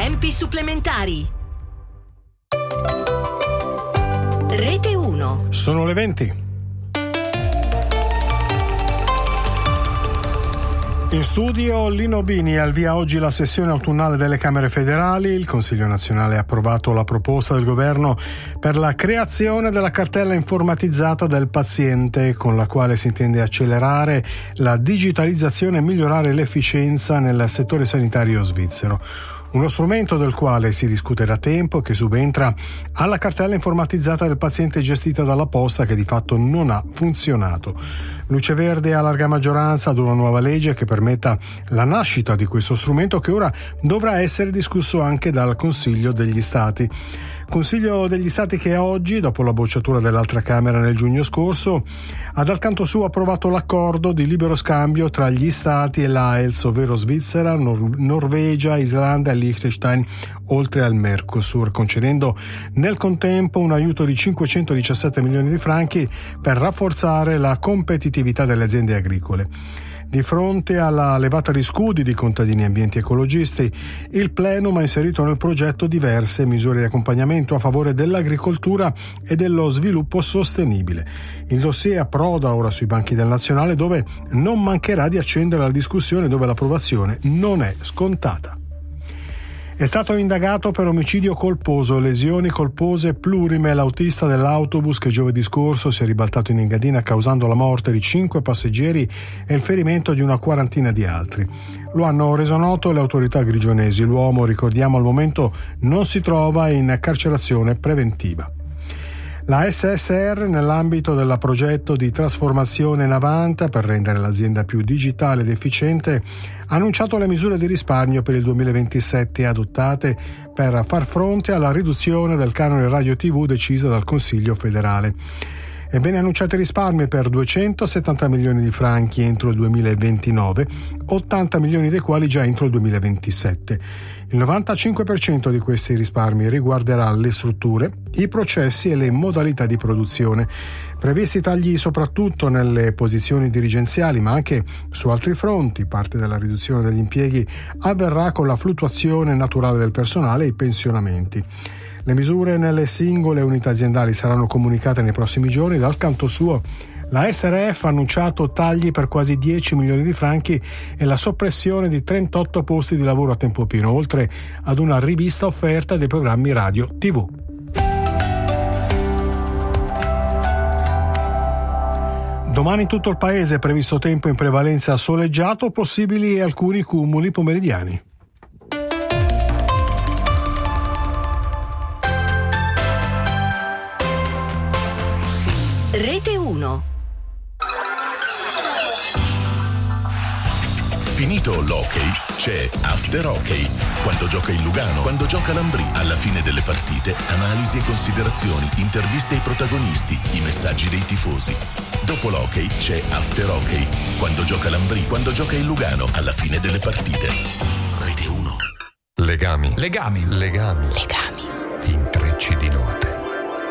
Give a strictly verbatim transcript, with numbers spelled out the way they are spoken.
Tempi supplementari. Rete uno. Sono le venti. In studio Lino Bini. Al via oggi la sessione autunnale delle Camere federali. Il Consiglio nazionale ha approvato la proposta del governo per la creazione della cartella informatizzata del paziente, con la quale si intende accelerare la digitalizzazione e migliorare l'efficienza nel settore sanitario svizzero. Uno strumento del quale si discute da tempo, che subentra alla cartella informatizzata del paziente gestita dalla Posta, che di fatto non ha funzionato. Luce verde a larga maggioranza ad una nuova legge che permetta la nascita di questo strumento, che ora dovrà essere discusso anche dal Consiglio degli Stati. Consiglio degli Stati che oggi, dopo la bocciatura dell'altra Camera nel giugno scorso, ha dal canto suo approvato l'accordo di libero scambio tra gli Stati e l'A E L S, ovvero Svizzera, Nor- Norvegia, Islanda e Liechtenstein, oltre al Mercosur, concedendo nel contempo un aiuto di cinquecentodiciassette milioni di franchi per rafforzare la competitività delle aziende agricole. Di fronte alla levata di scudi di contadini, ambienti e ecologisti, il Plenum ha inserito nel progetto diverse misure di accompagnamento a favore dell'agricoltura e dello sviluppo sostenibile. Il dossier approda ora sui banchi del Nazionale, dove non mancherà di accendere la discussione, dove l'approvazione non è scontata. È stato indagato per omicidio colposo, lesioni colpose plurime, l'autista dell'autobus che giovedì scorso si è ribaltato in Engadina causando la morte di cinque passeggeri e il ferimento di una quarantina di altri. Lo hanno reso noto le autorità grigionesi. L'uomo, ricordiamo, al momento non si trova in carcerazione preventiva. La S S R, nell'ambito del progetto di trasformazione Navanta per rendere l'azienda più digitale ed efficiente, ha annunciato le misure di risparmio per il duemilaventisette adottate per far fronte alla riduzione del canone radio tivù decisa dal Consiglio federale. Ebbene, annunciati risparmi per duecentosettanta milioni di franchi entro il duemilaventinove, ottanta milioni dei quali già entro il duemilaventisette. Il novantacinque per cento di questi risparmi riguarderà le strutture, i processi e le modalità di produzione. Previsti tagli soprattutto nelle posizioni dirigenziali, ma anche su altri fronti. Parte della riduzione degli impieghi avverrà con la fluttuazione naturale del personale e i pensionamenti. Le misure nelle singole unità aziendali saranno comunicate nei prossimi giorni. Dal canto suo, la S R F ha annunciato tagli per quasi dieci milioni di franchi e la soppressione di trentotto posti di lavoro a tempo pieno, oltre ad una rivista offerta dei programmi radio tivù. Domani in tutto il paese è previsto tempo in prevalenza soleggiato, possibili alcuni cumuli pomeridiani. Rete uno. Finito l'hockey, c'è After Hockey. Quando gioca il Lugano, quando gioca l'Ambrì. Alla fine delle partite, analisi e considerazioni, interviste ai protagonisti, i messaggi dei tifosi. Dopo l'hockey c'è After Hockey. Quando gioca l'Ambrì, quando gioca il Lugano. Alla fine delle partite. Rete uno. Legami. Legami. Legami. Legami. Intrecci di note.